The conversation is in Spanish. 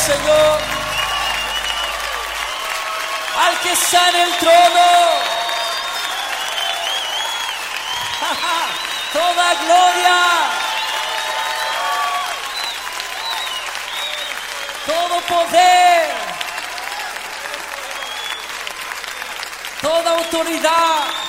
Señor, al que está en el trono. Toda gloria, todo poder, toda autoridad